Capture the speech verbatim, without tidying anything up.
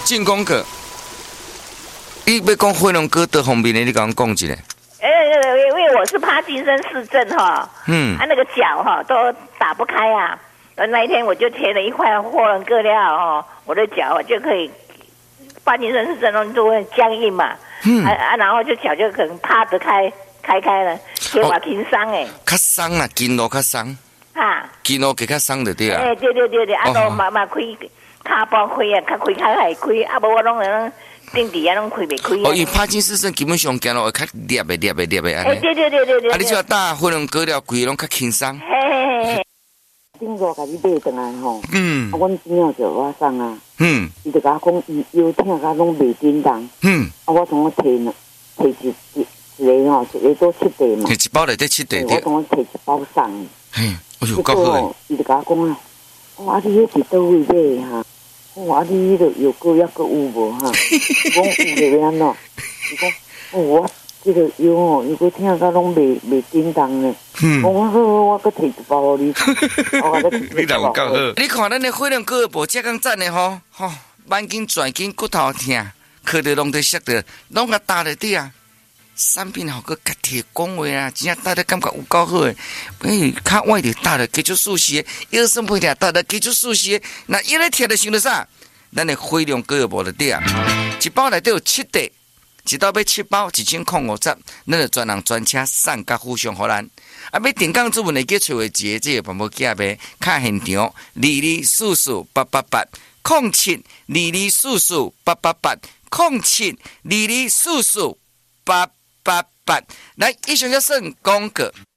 进攻哥，你要讲火龙哥的方面的，你跟我讲一下。 呃，因为我是帕金森氏症哈，嗯，他、啊、那个脚哈都打不开啊。那一天我就贴了一块火龙哥料哈，我的脚就可以，帕金森氏症都会僵硬嘛，嗯啊啊，然后就脚就可能趴得开开开了，贴我轻伤诶， 较伤啦，筋络较伤，哈，筋络给较伤的对啊。 哎、欸，对对对对，啊都慢慢开，骹包开啊，较开较还开，啊无我拢能。定底啊，拢开袂开。 哦，因帕金森氏基本上行路会较捏的、捏的、捏的安尼。 哎，对对对对对。 啊，你只要打火龙果了，规拢较轻松。 嘿嘿嘿。 顶座甲你买转来吼，嗯，啊，阮姊妹就我送啊，嗯，伊就甲我讲，伊腰疼甲拢袂叮当，嗯，啊，我从我摕呢，摕一一一个吼，一个做七袋嘛， 摕一包内底七袋， 我从我摕一包送， 嘿，哎呦，够好。 伊就甲我讲啊，哦，啊，你迄伫倒位买哈？哦，啊，你迄个药膏抑阁有无哈？我讲有要安怎？伊讲，哦，我这个药哦，如果听甲拢袂袂叮当呢。嗯。我讲好，我阁摕一包你。 你人有够好。你看咱的火龙果无遮咁赞的吼，吼，慢筋、转筋、骨头疼，靠着拢得摔着，拢甲打在底啊。产品好个家己讲话啊，真正打得感觉有够好诶！哎，较歪着打得继续舒适，腰酸背痛打得继续舒适。那一咧贴着想着啥？咱的火龙果无得底啊！一包内底有七袋，一包要七包，一千块五十，咱就专人专车送甲互相互咱。啊，要定岗主文会记找话一个，这个办法记呗。卡现场二二四四八八八，零七二二四四八八八，零七二二四四八八八。来，以上就算广告。